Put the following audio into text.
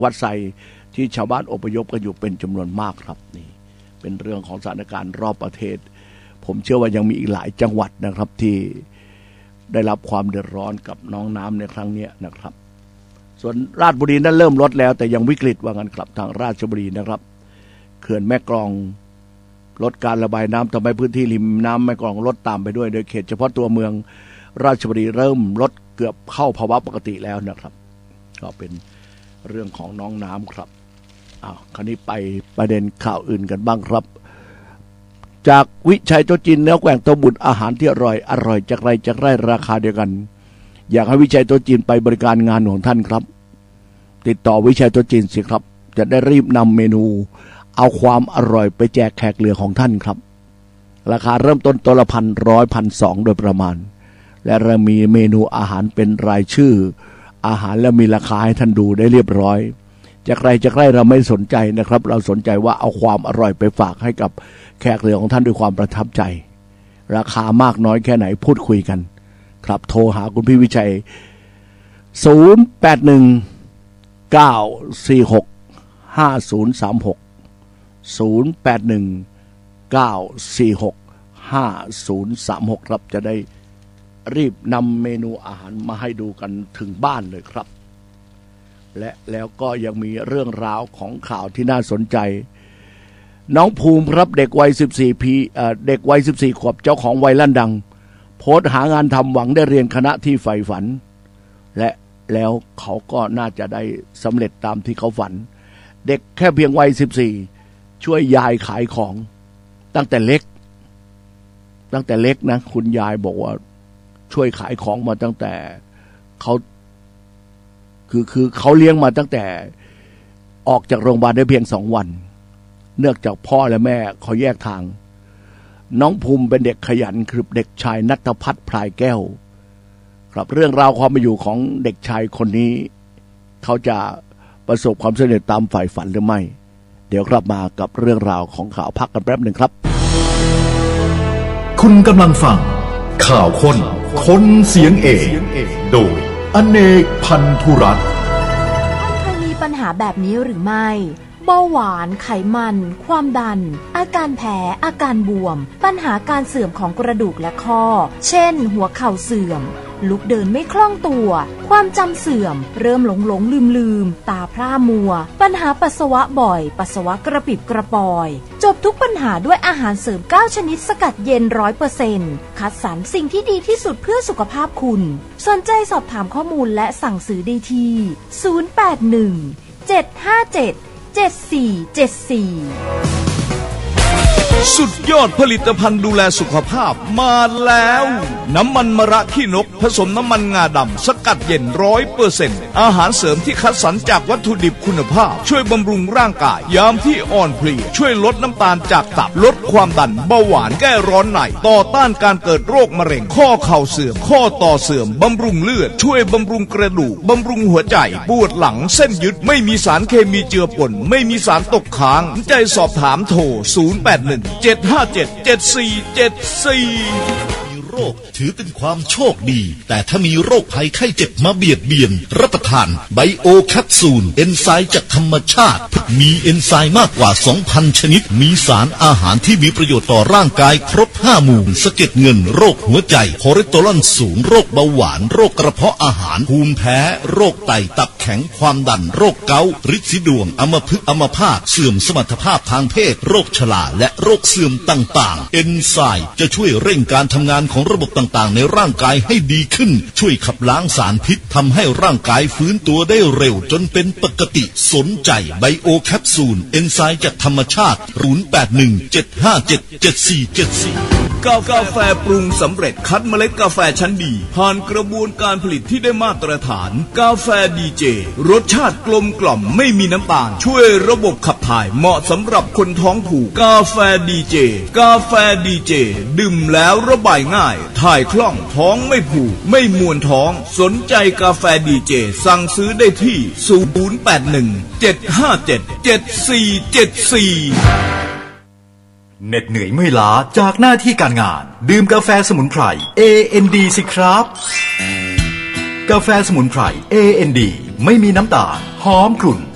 วัดไซที่ชาวบ้านอพยพกันอยู่เป็นจำนวนมากครับนี่เป็นเรื่องของสถานการณ์รอบประเทศผมเชื่อว่ายังมีอีกหลายจังหวัดนะครับที่ได้รับความเดือดร้อนกับน้องน้ำในครั้งนี้นะครับส่วนราชบุรีนั้นเริ่มลดแล้วแต่ยังวิกฤตว่างั้นครับทางราชบุรีนะครับเขื่อนแม่กลองลดการระบายน้ำทำให้พื้นที่ริมน้ำแม่กลองลดตามไปด้วยโดยเขตเฉพาะตัวเมืองราชบุรีเริ่มลดเกือบเข้าภาวะปกติแล้วนะครับก็เป็นเรื่องของน้องน้ำครับคราวนี้ไปประเด็นข่าวอื่นกันบ้างครับจากวิชัยโต๊ะจีนเนื้อแกว่งโต๊ะบุญอาหารที่อร่อยจากไร่ราคาเดียวกันอยากให้วิชัยโต๊ะจีนไปบริการงานของท่านครับติดต่อวิชัยโต๊ะจีนสิครับจะได้รีบนำเมนูเอาความอร่อยไปแจกแขกเหลือของท่านครับราคาเริ่มต้นตัวละ1,100 1,200โดยประมาณและเรามีเมนูอาหารเป็นรายชื่ออาหารและมีราคาให้ท่านดูได้เรียบร้อยจากใครเราไม่สนใจนะครับเราสนใจว่าเอาความอร่อยไปฝากให้กับแขกเหลือของท่านด้วยความประทับใจราคามากน้อยแค่ไหนพูดคุยกันครับโทรหาคุณพี่วิชัย0819465036 0819465036ครับจะได้รีบนำเมนูอาหารมาให้ดูกันถึงบ้านเลยครับและแล้วก็ยังมีเรื่องราวของข่าวที่น่าสนใจน้องภูมิครับเด็กวัย14 ขวบเจ้าของไวรัลดังโพสต์หางานทำหวังได้เรียนคณะที่ใฝ่ฝันและแล้วเขาก็น่าจะได้สำเร็จตามที่เขาฝันเด็กแค่เพียงวัย14ช่วยยายขายของตั้งแต่เล็กนะคุณยายบอกว่าช่วยขายของมาตั้งแต่เขาคือเขาเลี้ยงมาตั้งแต่ออกจากโรงพยาบาลได้เพียง2 วันเนื่องจากพ่อและแม่เขาแยกทางน้องภูมิเป็นเด็กขยันคือเด็กชายณัฐพัฒน์พลายแก้วครับเรื่องราวความเป็นอยู่ของเด็กชายคนนี้เขาจะประสบความสำเร็จตามใฝ่ฝันหรือไม่เดี๋ยวกลับมากับเรื่องราวของข่าวพักกันแป๊บหนึ่งครับคุณกำลังฟังข่าวคนเสียงเอกโดยอเนกพันธุรัตน์เคยมีปัญหาแบบนี้หรือไม่เบาหวานไขมันความดันอาการแพ้อาการบวมปัญหาการเสื่อมของกระดูกและข้อเช่นหัวเข่าเสื่อมลุกเดินไม่คล่องตัวความจำเสื่อมเริ่มหลงลืมตาพร่ามัวปัญหาปัสสาวะบ่อยปัสสาวะกระปิบกระปอยจบทุกปัญหาด้วยอาหารเสริม9 ชนิดสกัดเย็น 100% คัดสรรสิ่งที่ดีที่สุดเพื่อสุขภาพคุณสนใจสอบถามข้อมูลและสั่งซื้อได้ที่081 757 7474 สุดยอดผลิตภัณฑ์ดูแลสุขภาพมาแล้วน้ำมันมะระขี้นกผสมน้ำมันงาดำสกัดเย็น 100% อาหารเสริมที่คัดสรรจากวัตถุดิบคุณภาพช่วยบำรุงร่างกายยามที่อ่อนเพลียช่วยลดน้ำตาลจากตับลดความดันเบาหวานแก้ร้อนในต่อต้านการเกิดโรคมะเร็งข้อเข่าเสื่อมข้อต่อเสื่อมบำรุงเลือดช่วยบำรุงกระดูกบำรุงหัวใจปวดหลังเส้นยึดไม่มีสารเคมีเจือปนไม่มีสารตกค้างใจสอบถามโทร081-757-7474 โรคถือเป็นความโชคดีแต่ถ้ามีโรคภัยไข้เจ็บมาเบียดเบียนรับประทานไบโอแคปซูลเอนไซม์จากธรรมชาติมีเอนไซม์มากกว่า 2,000 ชนิดมีสารอาหารที่มีประโยชน์ต่อร่างกายครบ5 หมู่สะเก็ดเงินโรคหัวใจคอเลสเตอรอลสูงโรคเบาหวานโรคกระเพาะอาหารภูมิแพ้โรคไตตับแข็งความดันโรคเกาต์ฤทธิ์สีดวงอัมพฤกษ์อัมพาตเสื่อมสมรรถภาพทางเพศโรคชราและโรคเสื่อมต่างๆเอนไซม์จะช่วยเร่งการทำงานของระบบต่างๆในร่างกายให้ดีขึ้นช่วยขับล้างสารพิษทำให้ร่างกายฟื้นตัวได้เร็วจนเป็นปกติสนใจไบโอแคปซูลเอนไซม์จากธรรมชาติ081-757-7474 กาแฟปรุงสำเร็จคัดเมล็ดกาแฟชั้นดีผ่านกระบวนการผลิตที่ได้มาตรฐานกาแฟดีเจรสชาติกลมกล่อมไม่มีน้ำตาลช่วยระบบขับถ่ายเหมาะสำหรับคนท้องผูกกาแฟดีเจดื่มแล้วระบายง่ายถ่ายคล่องท้องไม่ผูกไม่มวนท้องสนใจกาแฟดีเจสั่งซื้อได้ที่081-757-7474 เหน็ดเหนื่อยเมื่อยล้าจากหน้าที่การงานดื่มกาแฟสมุนไพร AND สิครับกาแฟสมุนไพร AND ไม่มีน้ำตาลหอมกลุ่น